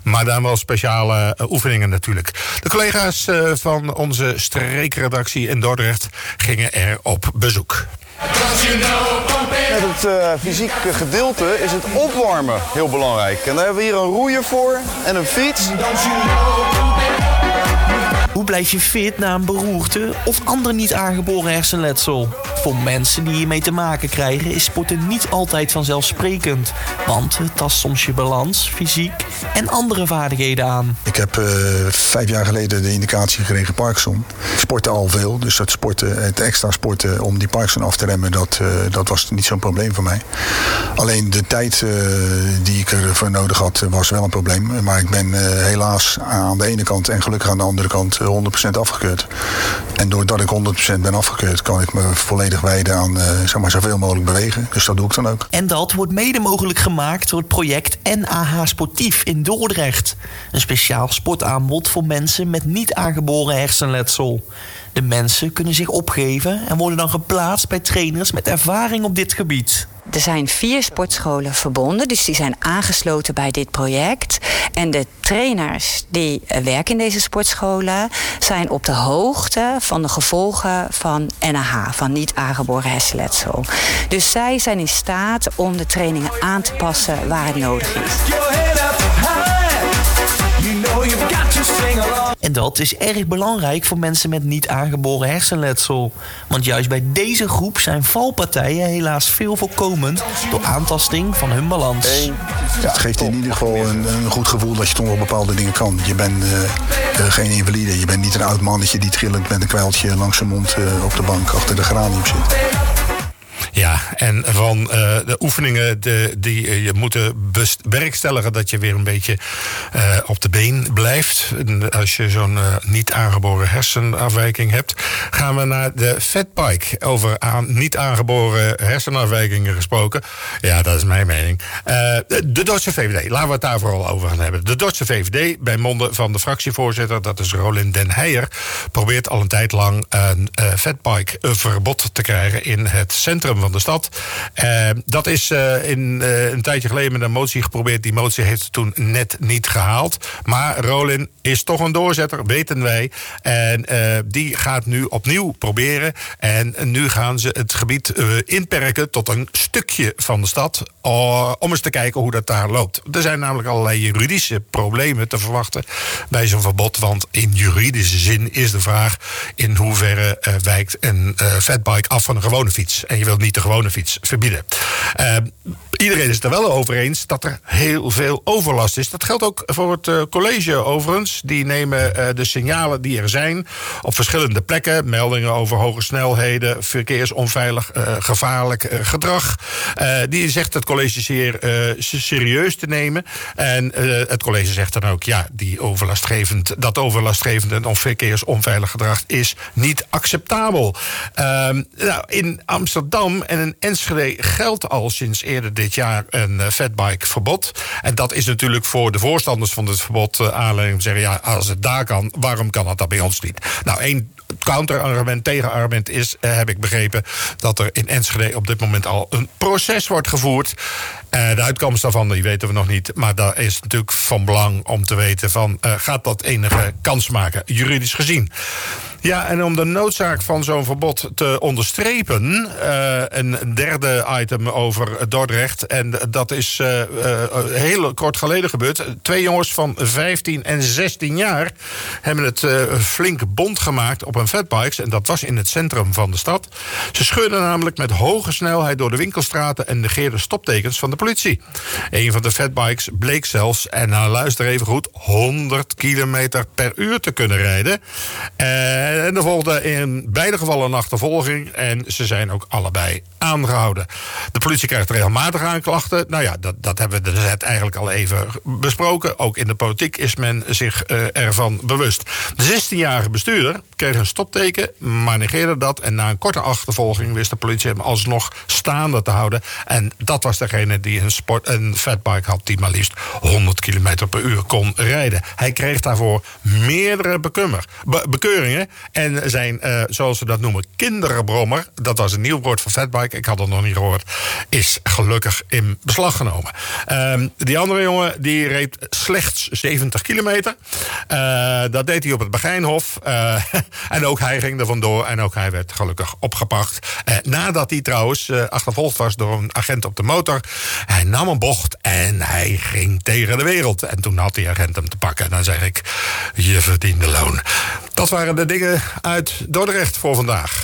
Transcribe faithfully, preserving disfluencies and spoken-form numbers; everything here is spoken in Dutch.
maar dan wel speciale uh, oefeningen natuurlijk. De collega's uh, van onze streekredactie in Dordrecht gingen er op bezoek. Met het uh, fysieke gedeelte is het opwarmen heel belangrijk. En daar hebben we hier een roeier voor en een fiets. Hoe blijf je fit na een beroerte of ander niet aangeboren hersenletsel? Voor mensen die hiermee te maken krijgen is sporten niet altijd vanzelfsprekend. Want het tast soms je balans, fysiek en andere vaardigheden aan. Ik heb uh, vijf jaar geleden de indicatie gekregen Parkinson. Ik sportte al veel, dus het, sporten, het extra sporten om die Parkinson af te remmen, dat, uh, dat was niet zo'n probleem voor mij. Alleen de tijd uh, die ik ervoor nodig had, was wel een probleem. Maar ik ben uh, helaas aan de ene kant en gelukkig aan de andere kant honderd procent afgekeurd. En doordat ik honderd procent ben afgekeurd, kan ik me volledig wijden aan uh, zeg maar, zoveel mogelijk bewegen. Dus dat doe ik dan ook. En dat wordt mede mogelijk gemaakt door het project N A H Sportief in Dordrecht. Een speciaal sportaanbod voor mensen met niet aangeboren hersenletsel. De mensen kunnen zich opgeven en worden dan geplaatst bij trainers met ervaring op dit gebied. Er zijn vier sportscholen verbonden, dus die zijn aangesloten bij dit project. En de trainers die werken in deze sportscholen zijn op de hoogte van de gevolgen van N A H, van niet aangeboren hersenletsel. Dus zij zijn in staat om de trainingen aan te passen waar het nodig is. En dat is erg belangrijk voor mensen met niet aangeboren hersenletsel. Want juist bij deze groep zijn valpartijen helaas veel voorkomend door aantasting van hun balans. Ja, het geeft in ieder geval een, een goed gevoel dat je toch wel bepaalde dingen kan. Je bent uh, uh, geen invalide, je bent niet een oud mannetje die trillend met een kwijltje langs zijn mond uh, op de bank achter de geranium zit. Ja, en van uh, de oefeningen de, die uh, je moeten bewerkstelligen dat je weer een beetje uh, op de been blijft. Als je zo'n uh, niet aangeboren hersenafwijking hebt, gaan we naar de fatbike. Over aan niet aangeboren hersenafwijkingen gesproken. Ja, dat is mijn mening. Uh, de Dordtse V V D, laten we het daar vooral over gaan hebben. De Dordtse V V D, bij monden van de fractievoorzitter, dat is Rolin Den Heijer, probeert al een tijd lang een uh, fatbike verbod te krijgen in het centrum van de stad. Uh, dat is uh, in, uh, een tijdje geleden met een motie geprobeerd. Die motie heeft het toen net niet gehaald. Maar Rolin is toch een doorzetter, weten wij. En uh, die gaat nu opnieuw proberen. En nu gaan ze het gebied uh, inperken tot een stukje van de stad. Uh, om eens te kijken hoe dat daar loopt. Er zijn namelijk allerlei juridische problemen te verwachten bij zo'n verbod. Want in juridische zin is de vraag in hoeverre uh, wijkt een uh, fatbike af van een gewone fiets. En je wilt niet de gewone fiets verbieden. Uh, iedereen is het er wel over eens dat er heel veel overlast is. Dat geldt ook voor het uh, college overigens. Die nemen uh, de signalen die er zijn op verschillende plekken. Meldingen over hoge snelheden, verkeersonveilig, uh, gevaarlijk uh, gedrag. Uh, die zegt het college zeer uh, serieus te nemen. En uh, het college zegt dan ook, ja, die overlastgevend, dat overlastgevend en of verkeersonveilig gedrag is niet acceptabel. Uh, nou, in Amsterdam en in Enschede geldt al sinds eerder dit jaar een uh, fatbike-verbod. En dat is natuurlijk voor de voorstanders van het verbod uh, aanleiding om te zeggen, ja, als het daar kan, waarom kan het dat bij ons niet? Nou, één counterargument, tegenargument is, uh, heb ik begrepen, dat er in Enschede op dit moment al een proces wordt gevoerd. Uh, de uitkomst daarvan, die weten we nog niet. Maar daar is natuurlijk van belang om te weten van, uh, gaat dat enige kans maken, juridisch gezien? Ja, en om de noodzaak van zo'n verbod te onderstrepen, uh, een derde item over Dordrecht. En dat is uh, uh, heel kort geleden gebeurd. Twee jongens van vijftien en zestien jaar hebben het uh, flink bond gemaakt op hun fatbikes. En dat was in het centrum van de stad. Ze scheurden namelijk met hoge snelheid door de winkelstraten en negeerden stoptekens van de politie. Een van de fatbikes bleek zelfs, en nou luister even goed, honderd kilometer per uur te kunnen rijden. Uh, En er volgde in beide gevallen een achtervolging. En ze zijn ook allebei aangehouden. De politie krijgt regelmatig aanklachten. Nou ja, dat, dat hebben we net eigenlijk al even besproken. Ook in de politiek is men zich uh, ervan bewust. De zestienjarige bestuurder kreeg een stopteken, maar negeerde dat. En na een korte achtervolging wist de politie hem alsnog staande te houden. En dat was degene die een, sport, een fatbike had die maar liefst honderd kilometer per uur kon rijden. Hij kreeg daarvoor meerdere bekummer, be- bekeuringen. En zijn, uh, zoals ze dat noemen, kinderbrommer... dat was een nieuw woord voor fatbike, ik had het nog niet gehoord... is gelukkig in beslag genomen. Uh, die andere jongen die reed slechts zeventig kilometer. Uh, dat deed hij op het Begijnhof. Uh, en ook hij ging er vandoor en ook hij werd gelukkig opgepakt. Uh, nadat hij trouwens uh, achtervolgd was door een agent op de motor. Hij nam een bocht en hij ging tegen de wereld. En toen had die agent hem te pakken. En dan zeg ik, je verdiende loon. Dat waren de dingen uit Dordrecht voor vandaag.